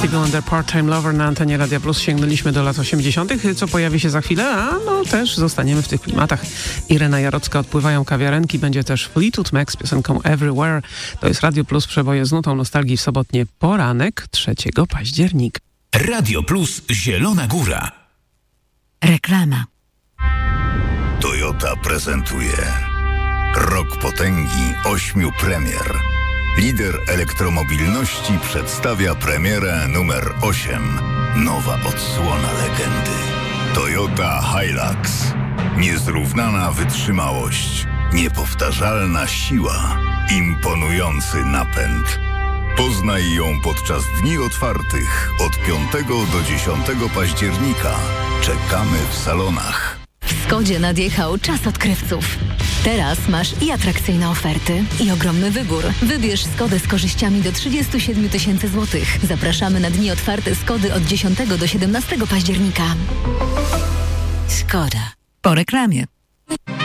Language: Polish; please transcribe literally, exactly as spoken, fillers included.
Stevie Wonder, Part-Time Lover na antenie Radia Plus. Sięgnęliśmy do lat osiemdziesiątych. Co pojawi się za chwilę? A no też zostaniemy w tych klimatach. Irena Jarocka, Odpływają kawiarenki. Będzie też Fleetwood Mac z piosenką Everywhere. To jest Radio Plus, przeboje z nutą nostalgii w sobotnie poranek trzeciego października. Radio Plus Zielona Góra. Reklama. Toyota prezentuje Rok potęgi ośmiu premier. Lider elektromobilności przedstawia premierę numer osiem. Nowa odsłona legendy. Toyota Hilux. Niezrównana wytrzymałość. Niepowtarzalna siła. Imponujący napęd. Poznaj ją podczas dni otwartych od piątego do dziesiątego października. Czekamy w salonach. W Skodzie nadjechał czas odkrywców. Teraz masz i atrakcyjne oferty, i ogromny wybór. Wybierz Skodę z korzyściami do trzydzieści siedem tysięcy złotych. Zapraszamy na dni otwarte Skody od dziesiątego do siedemnastego października. Skoda. Po reklamie.